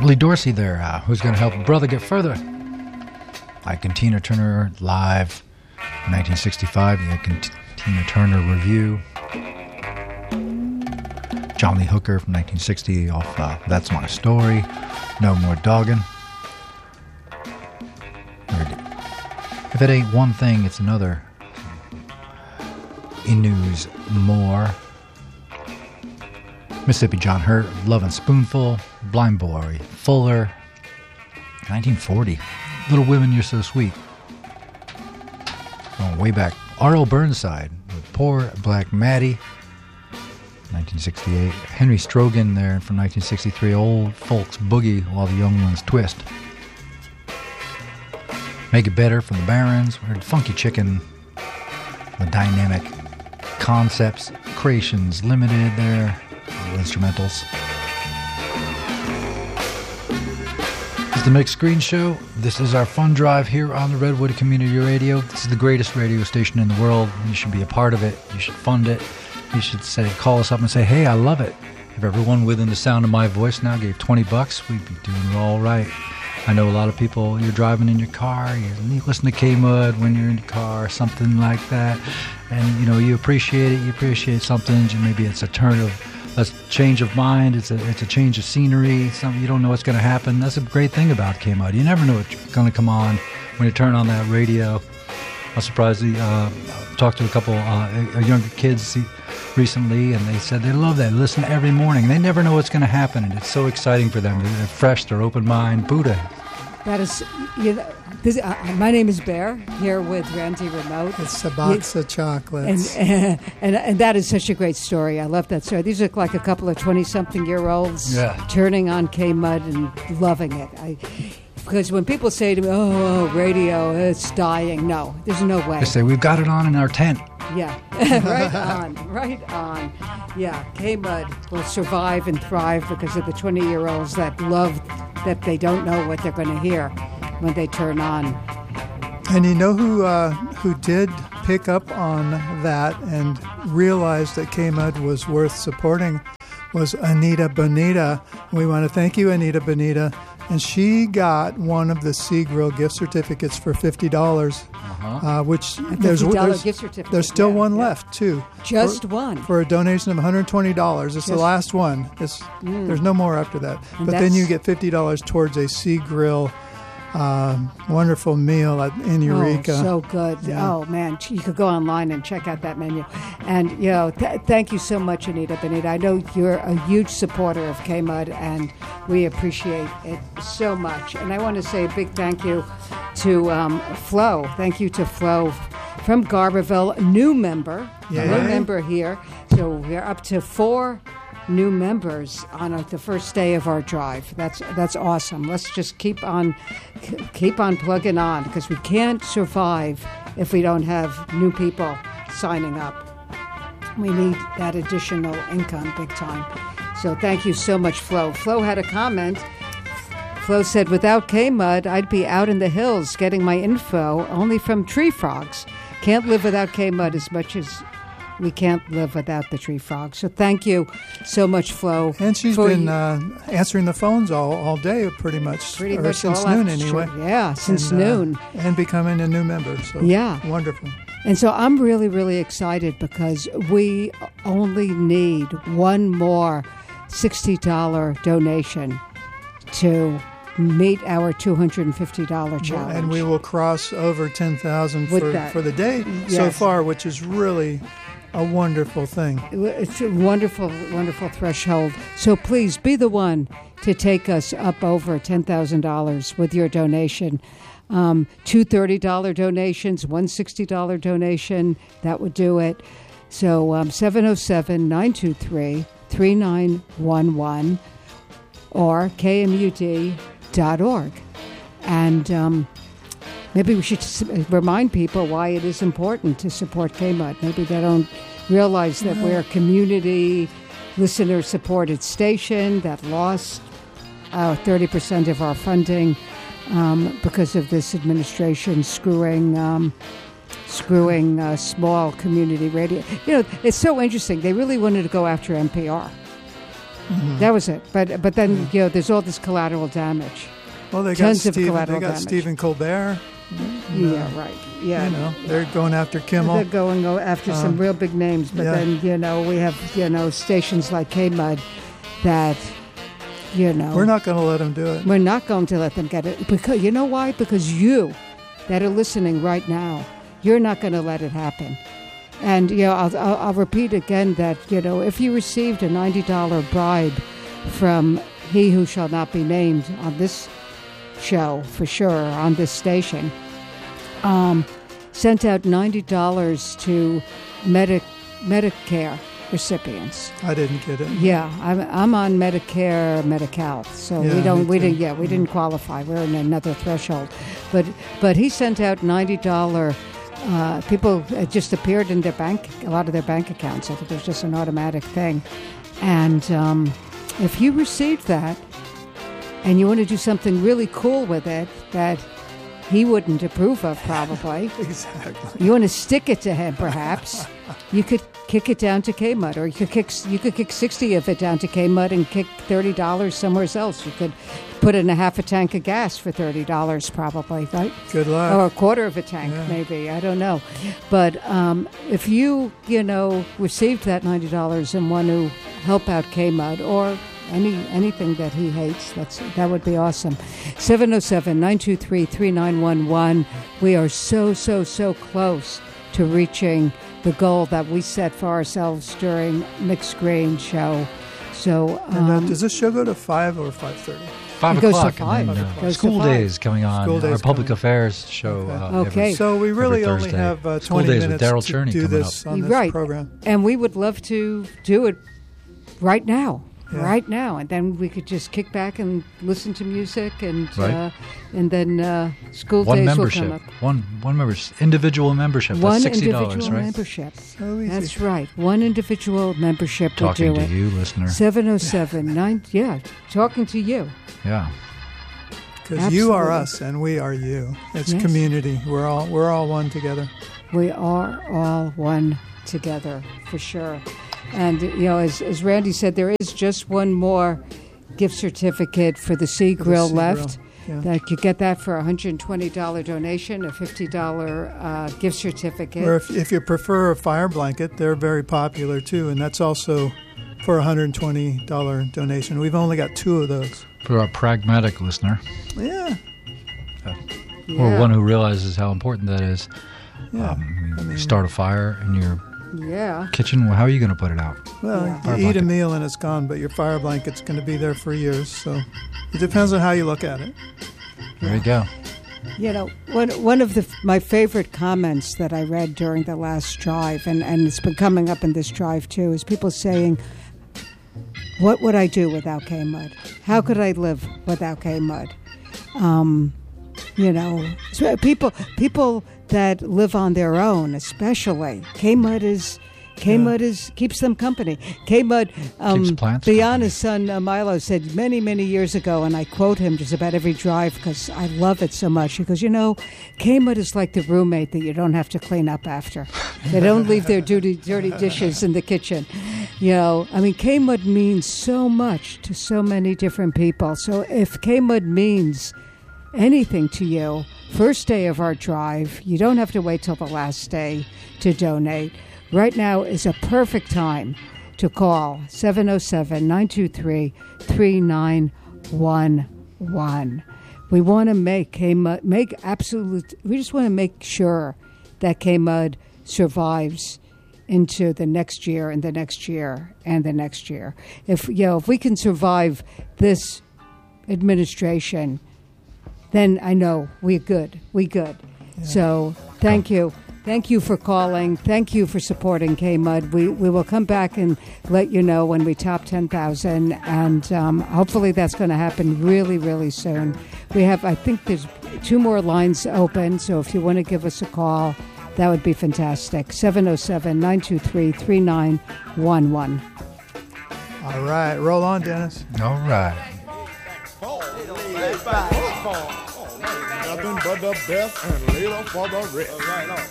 Lee Dorsey there, Who's Gonna Help a Brother Get Further? Ike and Tina Turner live, 1965, the Ike and Tina Turner review. John Lee Hooker from 1960 off That's My Story, No More Doggin'. If it ain't one thing, it's another. In news, more. Mississippi John Hurt, Love and Spoonful, Blind Boy Fuller, 1940, Little Women, You're So Sweet. Going way back, R.L. Burnside with Poor Black Maddie, 1968. Henry Strogan there from 1963, Old Folks Boogie While the Young Ones Twist. Make It Better from the Barons. We heard Funky Chicken, the Dynamic Concepts, Creations Limited there. Instrumentals. This is the Mixed Screen Show. This is our fun drive here on the Redwood Community Radio. This is the greatest radio station in the world. You should be a part of it. You should fund it. You should call us up and say, hey, I love it. If everyone within the sound of my voice now gave $20, we'd be doing all right. I know a lot of people, you're driving in your car, you listen to K-Mud when you're in your car, something like that, and you appreciate it. You appreciate something. Maybe it's a change of mind. It's a change of scenery. Something you don't know what's going to happen. That's a great thing about K-Mud. You never know what's going to come on when you turn on that radio. I was surprised. Talked to a couple younger kids recently, and they said they love that. They listen every morning. They never know what's going to happen, and it's so exciting for them. They're fresh. They're open mind. Buddha. That is, my name is Bear, here with Randy Remote. It's a box of chocolates. And that is such a great story. I love that story. These look like a couple of 20-something-year-olds turning on K-Mud and loving it. Because when people say to me, oh, radio, it's dying. No, there's no way. They say, we've got it on in our tent. Yeah, right on. Yeah, K-Mud will survive and thrive because of the 20-year-olds that love that they don't know what they're going to hear when they turn on. And you know who did pick up on that and realized that K-Mud was worth supporting was Anita Bonita. We want to thank you, Anita Bonita. And she got one of the Sea Grill gift certificates for $50, which there's still one left, too. Just one. For a donation of $120. It's the last one. There's no more after that. But then you get $50 towards a Sea Grill wonderful meal in Eureka. Oh, so good. Yeah. Oh, man. You could go online and check out that menu. And, thank you so much, Anita Bonita. I know you're a huge supporter of K-Mud, and we appreciate it so much. And I want to say a big thank you to Flo. Thank you to Flo from Garberville, new member here. So we're up to 4 new members on the first day of our drive. That's awesome. Let's just keep on plugging on, because we can't survive if we don't have new people signing up. We need that additional income big time. So thank you so much, Flo. Flo had a comment. Flo said, without K-Mud, I'd be out in the hills getting my info only from tree frogs. Can't live without K-Mud as much as we can't live without the tree frog. So thank you so much, Flo. And she's been answering the phones all day, pretty much since noon anyway. Yeah, since noon. And becoming a new member. So wonderful. And so I'm really, really excited because we only need one more $60 donation to meet our $250 challenge. And we will cross over 10,000 for the day so far, which is really a wonderful thing. It's a wonderful, wonderful threshold. So please be the one to take us up over $10,000 with your donation. 2 $30 donations, one $60 donation, that would do it. So 707-923-3911 or KMUD.org. And maybe we should remind people why it is important to support K-Mud. Maybe they don't realize that we're a community listener-supported station that lost 30% of our funding because of this administration screwing small community radio. It's so interesting. They really wanted to go after NPR. That was it. But then there's all this collateral damage. Well, they Tons got of collateral damage. Stephen Colbert. Yeah, right. Yeah, they're going after Kimmel. They're going after some real big names, but then we have stations like K-Mud that we're not going to let them do it. We're not going to let them get it because you know why? Because you that are listening right now, you're not going to let it happen. And I'll repeat again that if you received a $90 bribe from he who shall not be named on this show for sure on this station, sent out $90 to Medicare recipients. I didn't get it. Yeah, I'm on Medicare, Medi-Cal, so we didn't qualify. We're in another threshold, but he sent out $90. People it just appeared in a lot of their bank accounts. I think it was just an automatic thing, and if you received that and you want to do something really cool with it that he wouldn't approve of, probably. Exactly. You want to stick it to him, perhaps. You could kick it down to K-Mud, or you could kick 60 of it down to K-Mud and kick $30 somewhere else. You could put in a half a tank of gas for $30, probably, right? Good luck. Or a quarter of a tank, maybe. I don't know. But if you received that $90 and want to help out K-Mud or anything that he hates, that would be awesome. 707-923-3911. We are so close to reaching the goal that we set for ourselves during Mixed Grain Show. So, does this show go to 5 or 5:30? 5 It goes o'clock. to 5. And then, It goes to School 5. Days coming on. School Days our public coming. affairs show. Okay. So we really every only Thursday. have School 20 Days with minutes Daryl to Cherney do coming this up. on this right. program. And we would love to do it right now. Yeah. Right now, and then we could just kick back and listen to music, and Right. then School One Days membership. will come up. One membership. Individual membership. One That's $60, individual right? membership. So easy. That's right. One individual membership will Talking do to it. you, listener. 707-9. Yeah, talking to you. Yeah. Because you are Absolutely. us and we are you. It's Yes. community. We're all one together. We are all one together, for sure. And, as Randy said, there is just one more gift certificate for the Sea Grill Sea left. Grill, yeah. That you get that for a $120 donation, a $50 gift certificate. Or if you prefer a fire blanket, they're very popular too, and that's also for a $120 donation. We've only got 2 of those. For our pragmatic listener, Yeah. or one who realizes how important that is. Yeah. You start a fire in your Yeah. kitchen. Well, how are you going to put it out? Well, Yeah. you eat a meal and it's gone, but your fire blanket's going to be there for years. So it depends on how you look at it. There you go. One of my favorite comments that I read during the last drive, and it's been coming up in this drive too, is people saying, what would I do without K-Mud? How could I live without K-Mud? So people that live on their own, especially. K-Mud keeps them company. K-Mud, Keeps plants Biana's son Milo said many, many years ago, and I quote him just about every drive because I love it so much. He goes, K-Mud is like the roommate that you don't have to clean up after. They don't leave their dirty dishes in the kitchen. K-Mud means so much to so many different people. So if K-Mud means anything to you, first day of our drive, you don't have to wait till the last day to donate. Right now is a perfect time to call 707-923-3911. We want to make K-Mud, we just want to make sure that K-Mud survives into the next year and the next year and the next year. If we can survive this administration, then I know we're good. Yeah. So thank you. Thank you for calling. Thank you for supporting K-Mud. We will come back and let you know when we top 10,000, and hopefully that's going to happen really, really soon. I think there's 2 more lines open, so if you want to give us a call, that would be fantastic. 707-923-3911. All right. Roll on, Dennis. All right. Nothing but the best and later for the rest.